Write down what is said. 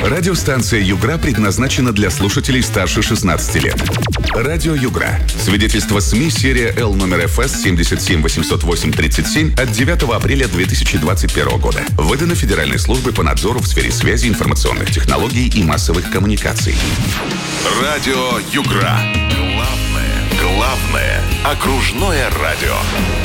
Радиостанция «Югра» предназначена для слушателей старше 16 лет. Радио «Югра». Свидетельство СМИ серия Л номер ФС 7780837 от 9 апреля 2021 года. Выдано Федеральной службой по надзору в сфере связи, информационных технологий и массовых коммуникаций. Радио «Югра». Главное окружное радио.